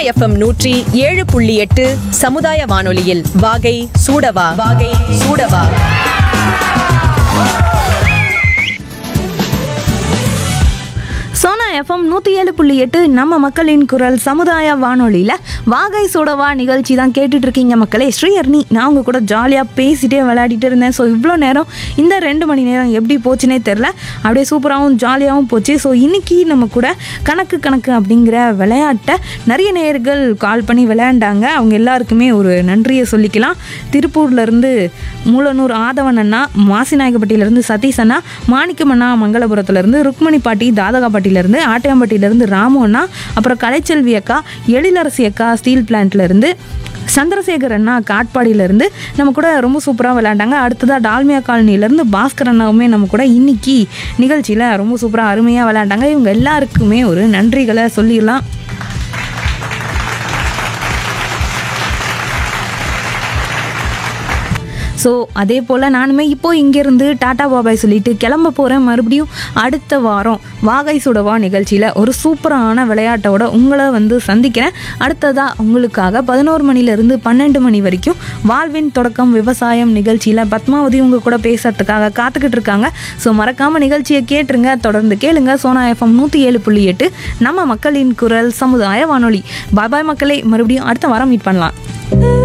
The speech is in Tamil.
எஃப்எம் 107.8 சமுதாய வானொலியில் வாகை சூடவா வாகை சூடவா. சோனா எஃப்எம் 107.8 நம்ம மக்களின் குரல் சமுதாய வானொலியில் வாகை சூடவா நிகழ்ச்சி தான் கேட்டுட்டு இருக்கீங்க மக்களே. ஸ்ரீஹர்னி நான் உங்க கூட ஜாலியாக பேசிட்டே விளையாடிட்டு இருந்தேன். ஸோ இவ்வளோ நேரம் இந்த 2 மணி நேரம் எப்படி போச்சுனே தெரில, அப்படியே சூப்பராகவும் ஜாலியாகவும் போச்சு. ஸோ இன்னைக்கு நம்ம கூட கணக்கு அப்படிங்கிற விளையாட்டை நிறைய நேயர்கள் கால் பண்ணி விளையாண்டாங்க. அவங்க எல்லாருக்குமே ஒரு நன்றியை சொல்லிக்கலாம். திருப்பூர்லேருந்து மூலனூர் ஆதவன் அண்ணா, மாசிநாயகப்பட்டியிலேருந்து சதீஷ் அண்ணா, மாணிக்கம் அண்ணா மங்களபுரத்துலேருந்து, ருக்மணி பாட்டி தாதகாப்பட்டியிலேருந்து, ஆட்டையாம்பட்டியிலேருந்து ராமு அண்ணா, அப்புறம் கலைச்செல்வி அக்கா, எழிலரசி அக்கா ஸ்டீல் பிளான்ட்லேருந்து, சந்திரசேகர் அண்ணா காட்பாடியிலேருந்து நம்ம கூட ரொம்ப சூப்பராக விளையாண்டாங்க. அடுத்ததாக டால்மியா காலனிலேருந்து பாஸ்கர் அண்ணாவுமே நம்ம கூட இன்னைக்கு நிகழ்ச்சியில் ரொம்ப சூப்பராக அருமையாக விளையாண்டாங்க. இவங்க எல்லாருக்குமே ஒரு நன்றிகளை சொல்லிடலாம். ஸோ அதே போல் நானுமே இப்போது இங்கேருந்து டாட்டா பாபாய் சொல்லிட்டு கிளம்ப போகிறேன். மறுபடியும் அடுத்த வாரம் வாகை சுடவா நிகழ்ச்சியில் ஒரு சூப்பரான விளையாட்டோட உங்களை வந்து சந்திக்கிறேன். அடுத்ததாக உங்களுக்காக 11 மணிலேருந்து 12 மணி வரைக்கும் வாழ்வின் தொடக்கம் விவசாயம் நிகழ்ச்சியில் பத்மாவதி உங்கள் கூட பேசுறதுக்காக காத்துக்கிட்டு இருக்காங்க. ஸோ மறக்காமல் நிகழ்ச்சியை கேட்டுருங்க, தொடர்ந்து கேளுங்க. சோனா எஃப்எம் 107.8 நம்ம மக்களின் குரல் சமுதாய வானொலி. பாய் பாய் மக்களே, மறுபடியும் அடுத்த வாரம் மீட் பண்ணலாம்.